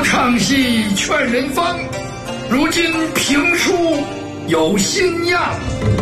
唱戏劝人方，如今评书有新样。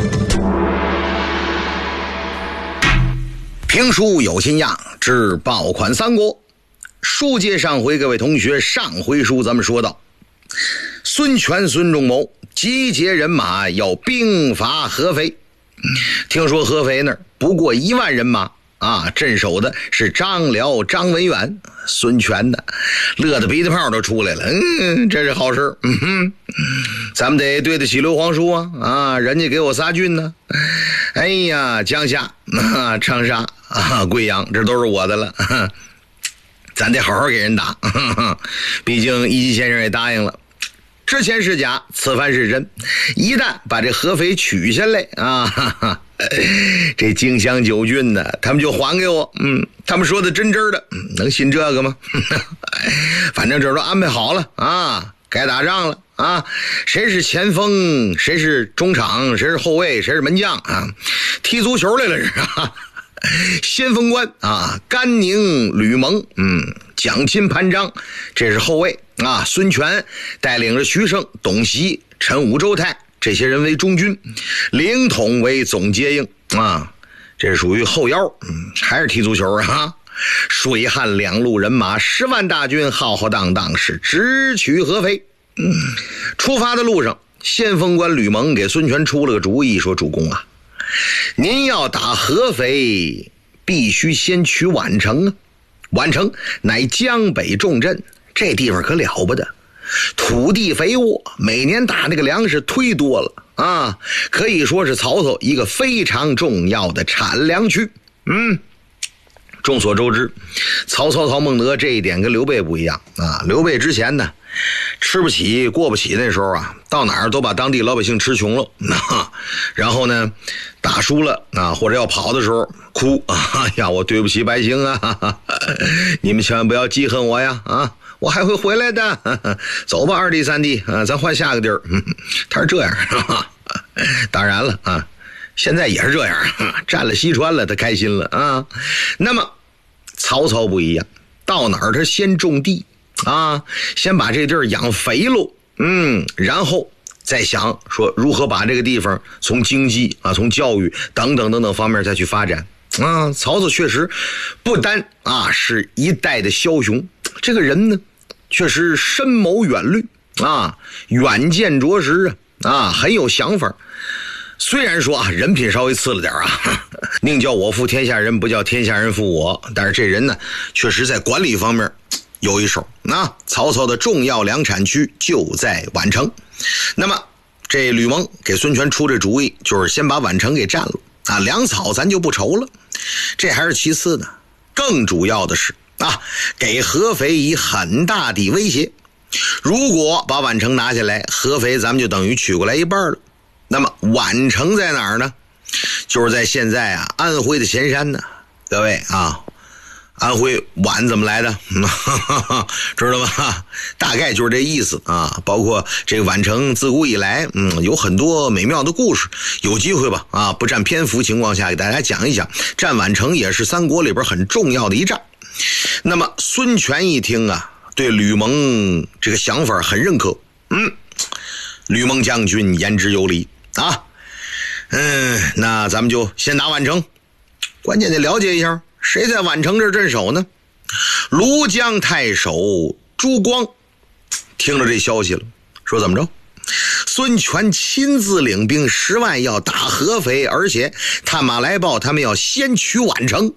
评书有新样之爆款三国。书接上回，各位同学，上回书咱们说到，孙权孙仲谋集结人马要兵伐合肥。听说合肥那儿不过1万人马啊，镇守的是张辽、张文远。孙权呢，乐得鼻涕泡都出来了。这是好事。咱们得对得起刘皇叔啊，人家给我仨郡呢。哎呀，江夏长沙贵阳，这都是我的了。咱得好好给人打。毕竟一级先生也答应了，之前是假，此番是真。一旦把这合肥取下来啊，这荆襄9郡呢，他们就还给我。他们说的真的，能信这个吗？反正这都安排好了啊，该打仗了啊！谁是前锋，谁是中场，谁是后卫，谁是门将啊？踢足球来了是吧？先锋官啊，甘宁、吕蒙，蒋钦、潘璋，这是后卫啊。孙权带领着徐盛、董袭、陈武、周泰这些人为中军，凌统为总接应啊，这是属于后腰。还是踢足球啊。水旱两路人马10万大军浩浩荡荡是直取合肥。出发的路上，先锋官吕蒙给孙权出了个主意，说主公啊，您要打合肥必须先取宛城啊。宛城乃江北重镇，这地方可了不得，土地肥沃，每年打那个粮食忒多了啊，可以说是曹操一个非常重要的产粮区。众所周知，曹孟德这一点跟刘备不一样啊。刘备之前呢，吃不起过不起，那时候啊，到哪儿都把当地老百姓吃穷了。然后呢，打输了啊，或者要跑的时候哭哎呀，我对不起百姓啊，你们千万不要记恨我呀啊，我还会回来的。走吧，二弟三弟啊，咱换下个地儿。他是这样。当然了啊，现在也是这样，占了西川了，他开心了啊。那么曹操不一样，到哪儿他先种地啊，先把这地儿养肥了，然后再想说如何把这个地方从经济啊、从教育等等方面再去发展啊。曹操确实不单啊是一代的枭雄，这个人呢确实深谋远虑啊，远见卓识啊，很有想法。虽然说啊，人品稍微次了点啊，宁叫我负天下人，不叫天下人负我。但是这人呢，确实在管理方面有一手。曹操的重要粮产区就在宛城。那么这吕蒙给孙权出这主意，就是先把宛城给占了啊，粮草咱就不愁了。这还是其次呢，更主要的是啊，给合肥以很大的威胁。如果把宛城拿下来，合肥咱们就等于取过来一半了。那么宛城在哪儿呢？就是在现在啊安徽的咸山呢。各位啊，安徽宛怎么来的？知道吗？大概就是这意思啊。包括这个宛城自古以来，有很多美妙的故事。有机会吧啊，不占篇幅情况下给大家讲一讲。占宛城也是三国里边很重要的一战。那么孙权一听啊，对吕蒙这个想法很认可。吕蒙将军言之有理啊。那咱们就先打宛城，关键得了解一下谁在宛城这镇守呢？庐江太守朱光听了这消息了，说怎么着？孙权亲自领兵10万要打合肥，而且探马来报他们要先取宛城。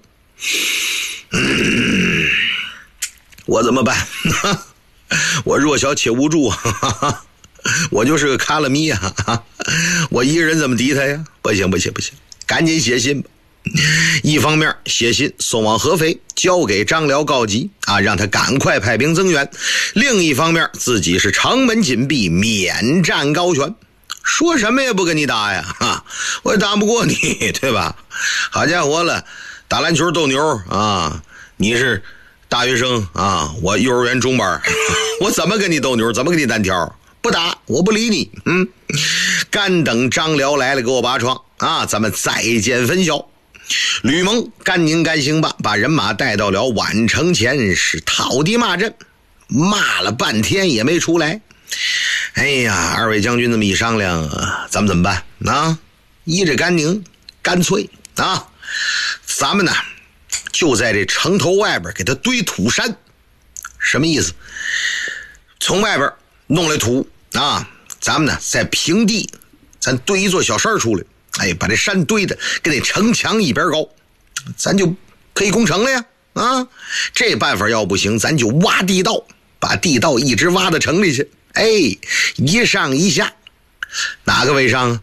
我怎么办？我弱小且无助，我就是个卡拉米啊！我一个人怎么敌他呀？不行，赶紧写信吧。一方面写信送往合肥，交给张辽告急啊，让他赶快派兵增援；另一方面自己是城门紧闭，免战高悬，说什么也不跟你打呀，我也打不过你，对吧？好家伙了，打篮球斗牛啊，你是大学生啊，我幼儿园中班，我怎么跟你斗牛，怎么跟你单挑？不打，我不理你。干等张辽来了给我拔疮啊，咱们再见分晓。吕蒙干宁干兴吧，把人马带到了宛城前，是讨敌骂阵骂了半天也没出来。哎呀，二位将军这么一商量，咱们怎么办啊？依着甘宁，干脆啊，咱们呢就在这城头外边给他堆土山。什么意思？从外边弄来土啊，咱们呢在平地咱堆一座小山出来，哎，把这山堆的跟那城墙一边高，咱就可以攻城了呀。啊，这办法要不行，咱就挖地道，把地道一直挖到城里去。哎，一上一下，哪个为上？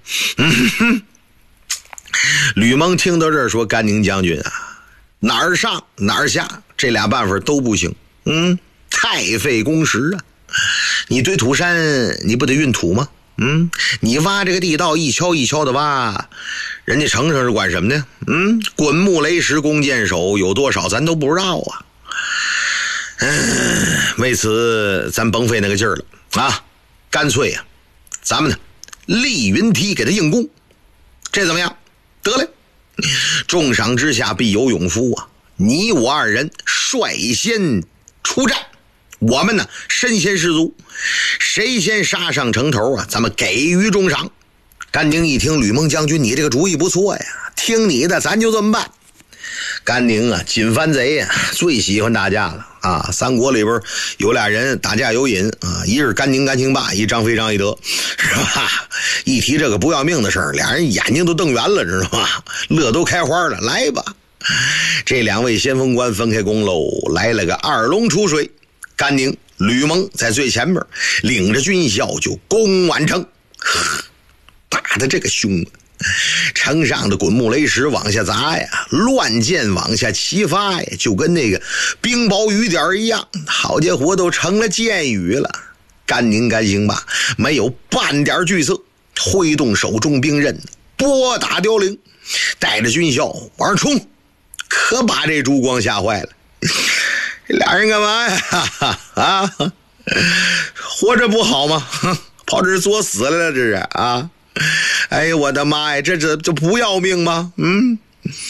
吕蒙听到这儿说：“甘宁将军啊，哪儿上哪儿下，这俩办法都不行。太费工时啊！你堆土山，你不得运土吗？你挖这个地道，一锹一锹的挖，人家城上是管什么的？滚木雷石弓箭手有多少，咱都不知道啊。为此，咱甭费那个劲儿了啊！干脆啊，咱们呢，立云梯给他硬攻，这怎么样？得嘞！重赏之下必有勇夫啊！你我二人率先出战。我们呢身先士卒，谁先杀上城头啊，咱们给予重赏。甘宁一听，吕蒙将军你这个主意不错呀，听你的，咱就这么办。甘宁啊，锦帆贼啊，最喜欢打架了啊！三国里边有俩人打架有瘾啊，一是甘宁甘兴霸，一张飞张翼德，是吧？一提这个不要命的事儿，俩人眼睛都瞪圆了，知道吗？乐都开花了，来吧！这两位先锋官分开弓喽，来了个二龙出水。甘宁、吕蒙在最前面，领着军校就攻宛城，打的这个凶，城上的滚木雷石往下砸呀，乱箭往下齐发呀，就跟那个冰雹雨点一样，好家伙，都成了箭雨了。甘宁甘兴霸没有半点惧色，挥动手中兵刃，拨打凋零，带着军校往上冲，可把这烛光吓坏了。俩人干嘛呀？活着不好吗？跑这作死来了，这是啊！哎呀，我的妈呀，这不要命吗？